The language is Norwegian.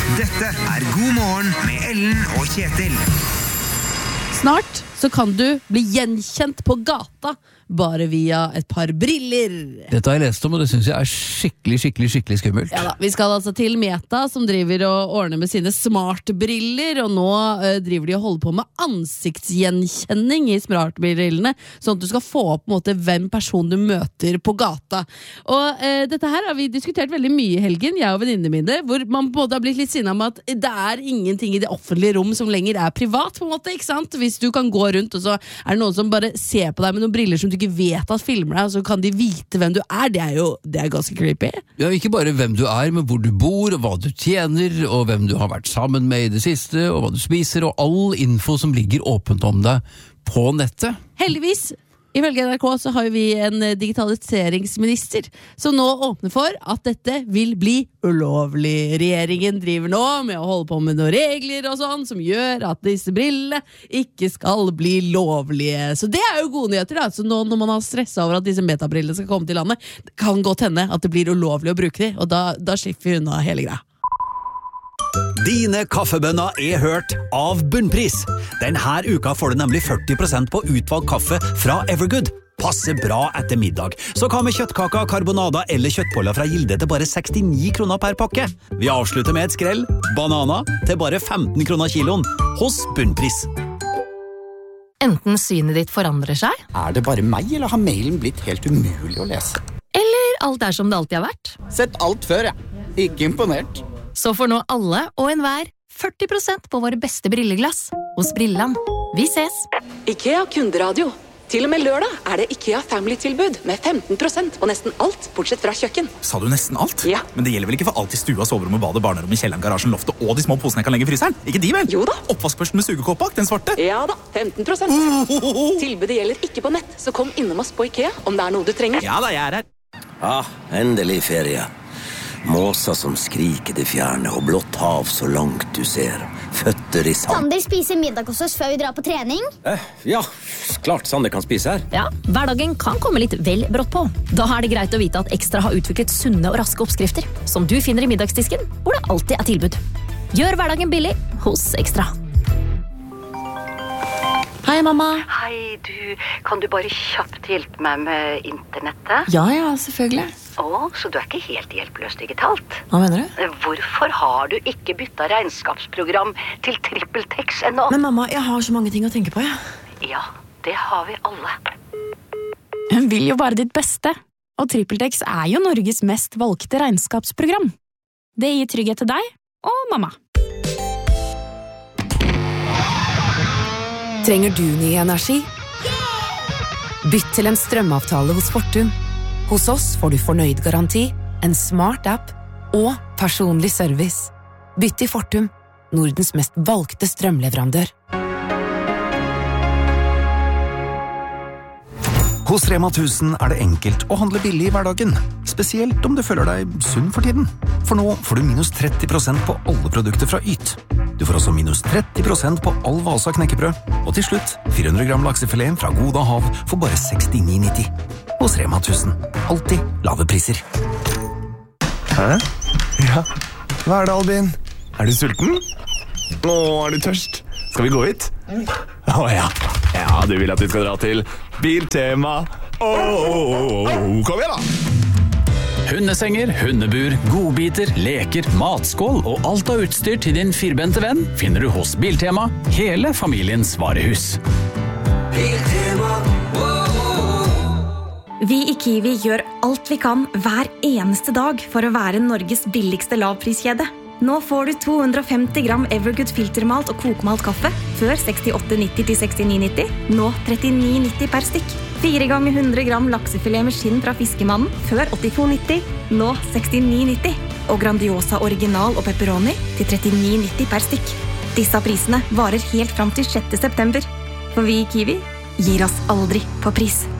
Dette God morgen med Ellen og Kjetil. Snart så kan du bli gjenkjent på gata bare via et par briller. Dette har jeg lest om, og det synes jeg er skikkelig skummelt. Ja da, vi skal altså til Meta, som driver og ordner med sine smartbriller, og nå driver de og holder på med ansiktsgjenkjenning i smartbrillene, sånn at du skal få opp på en måte hvem person du møter på gata. Og dette her har vi diskutert veldig mye i helgen, jeg og venninnene mine, hvor man på en måte har blitt litt sinnet om at det er ingenting i det offentlige rom som lenger er privat, på en måte, ikke sant? Hvis du kan gå rundt, og så er det noen som bare ser på deg med noen briller som du ikke vet at filmer deg, og så kan de vite hvem du er. Det er ganske creepy. Ja, ikke bare hvem du er, men hvor du bor, og hva du tjener, og hvem du har vært sammen med i det siste, og hva du spiser, og all info som ligger åpent om deg på nettet. Heldigvis, ifølge NRK så har vi en digitaliseringsminister som nå åpner for at dette vil bli ulovlig. Regjeringen driver nå med å holde på med noen regler og sånn, som gjør at disse brillene ikke skal bli lovlige. Så det er jo gode nyheter da. Så nå når man har stresset over at disse metabrillene skal komme til landet, det kan godt hende at det blir ulovlig å bruke dem, og da slipper vi unna hele greia. Dine kaffebønner er hørt av Bunnpris. Denne uka får du nemlig 40% på utvalgt kaffe fra Evergood. Passer bra etter middag. Så hva med kjøttkaka, karbonada eller kjøttboller fra Gilde til bare 69 kroner per pakke? Vi avslutter med et skrell. Banana til bare 15 kroner kiloen hos Bunnpris. Enten synet ditt forandrer seg, Er det bare meg, eller har mailen blitt helt umulig å lese? eller alt er som det alltid har vært. Sett alt før, Ikke imponert. Så får nå alle og enhver 40% på våre beste brilleglass hos Brilland. Vi ses! IKEA kunderadio. Til og med lørdag er det IKEA Family-tilbud med 15% på nesten alt, bortsett fra kjøkken. Sa du nesten alt? Ja. Men det gjelder vel ikke for alt i stua, soverommet, badet, barnerommet, kjelleren, garasjen, loftet og de små posene jeg kan legge i fryseren? Ikke de vel? Jo da. Oppvaskbørsten med sugekåp bak, den svarte? Ja da, 15%. Tilbudet gjelder ikke på nett, så kom innom oss på IKEA om det er noe du trenger. Ja da, jeg er her. Endelig ferie. Måser som skriker det fjerne, og blått hav så langt du ser. Føtter i sand. Sander spiser middag hos oss før vi drar på trening. Ja, klart Sander kan spise her. Ja, hverdagen kan komme litt vel brått på. Da er det greit å vite at Ekstra har utviklet sunne og raske oppskrifter, som du finner i middagsdisken, hvor det alltid er tilbud. Gjør hverdagen billig hos Ekstra. Hei, mamma. Hei, kan du bare kjapt hjelpe meg med internettet? Ja, selvfølgelig. Så du er ikke helt hjelpeløs digitalt? Hva mener du? Hvorfor har du ikke byttet regnskapsprogram til TrippelTex ennå? Men mamma, jeg har så mange ting å tenke på, Ja, det har vi alle. Hun vil jo bare ditt beste, og TrippelTex er jo Norges mest valgte regnskapsprogram. Det gir trygghet til deg og mamma. Trenger du ny energi? Bytt til en strømavtale hos Fortum. Hos oss får du fornøyd garanti, en smart app og personlig service. Bytt til Fortum, Nordens mest valgte strømleverandør. Hos Rema 1000 er det enkelt å handle billig i hverdagen, spesielt om du føler deg sunn for tiden. For nå får du minus 30% på alle produkter fra Yt. Du får også minus 30% på all Vasa knekkebrød, og til slutt 400 gram laksefilet fra Goda Hav for bare 69,90. Hos Rema 1000, alltid lave priser. Hæ? Ja, hva er det, Albin? Er du sulten? Er du tørst? Skal vi gå hit? Ja. Ja, du vil at vi skal dra til Biltema. Kom igjen da! Hundesenger, hundebur, godbiter, leker, matskål og alt av utstyr til din firbente venn finner du hos Biltema, hele familiens varehus. Vi i Kiwi gjør alt vi kan hver eneste dag for å være Norges billigste lavpriskjede. Nå får du 250 gram Evergood filtermalt og kokmalt kaffe før 68,90 til 69,90. Nå 39,90 per stykk. 4 ganger 100 gram laksefilet med skinn fra Fiskemannen før 82,90. Nå 69,90. Og Grandiosa original og pepperoni til 39,90 per stykk. Disse prisene varer helt fram til 6. september. For vi i Kiwi gir oss aldri på pris.